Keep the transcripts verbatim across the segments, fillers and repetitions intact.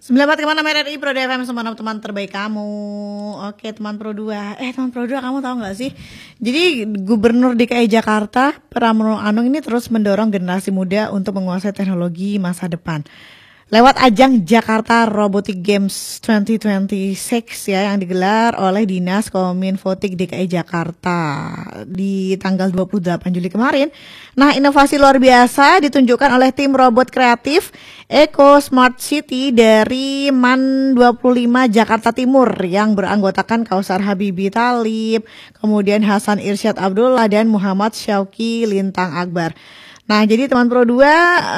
Selamat kemana M R I Pro D F M sama teman terbaik kamu. Oke teman Pro dua. Eh teman Pro dua, kamu tahu gak sih? Jadi Gubernur D K I Jakarta Pramono Anung ini terus mendorong generasi muda untuk menguasai teknologi masa depan lewat ajang Jakarta Robotic Games dua ribu dua puluh enam ya, yang digelar oleh Dinas Kominfotik D K I Jakarta di tanggal dua puluh delapan Juli kemarin. Nah, inovasi luar biasa ditunjukkan oleh tim robot kreatif Eco Smart City dari MAN dua puluh lima Jakarta Timur yang beranggotakan Kausar Habibi Talib, kemudian Hasan Irsyad Abdullah dan Muhammad Syauki Lintang Akbar. Nah, jadi teman Pro dua,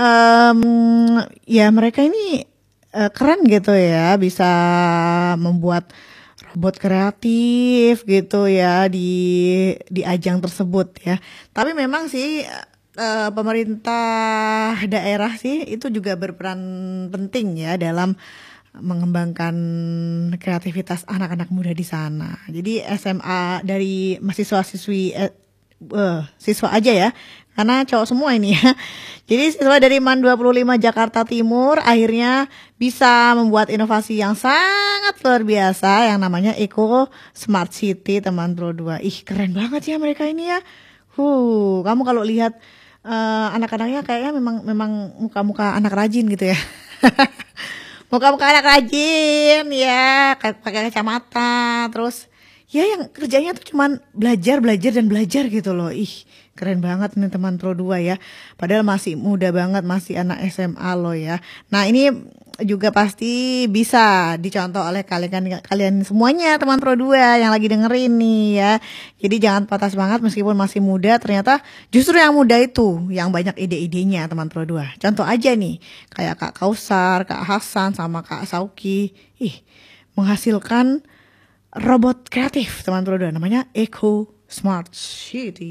um, ya mereka ini uh, keren gitu ya, bisa membuat robot kreatif gitu ya di di ajang tersebut ya. Tapi memang sih uh, pemerintah daerah sih itu juga berperan penting ya dalam mengembangkan kreativitas anak-anak muda di sana. Jadi S M A dari mahasiswa-siswi eh, uh, siswa aja ya, karena cowok semua ini ya. Jadi siswa dari MAN dua puluh lima Jakarta Timur akhirnya bisa membuat inovasi yang sangat luar biasa yang namanya Eco Smart City teman Pro dua. Ih, keren banget ya mereka ini ya. Huh, kamu kalau lihat uh, anak-anaknya kayaknya memang memang muka-muka anak rajin gitu ya. Muka-muka anak rajin ya, pakai kacamata, terus ya yang kerjanya tuh cuman belajar, belajar dan belajar gitu loh. Ih, keren banget nih teman Pro dua ya. Padahal masih muda banget, masih anak S M A loh ya. Nah, ini juga pasti bisa dicontoh oleh kalian kalian semuanya teman Pro dua yang lagi dengerin nih ya. Jadi jangan patah semangat meskipun masih muda, ternyata justru yang muda itu yang banyak ide-idenya teman Pro dua. Contoh aja nih, kayak Kak Kausar, Kak Hasan sama Kak Sauki. Ih, menghasilkan robot kreatif teman Pro dua namanya Eco Smart City.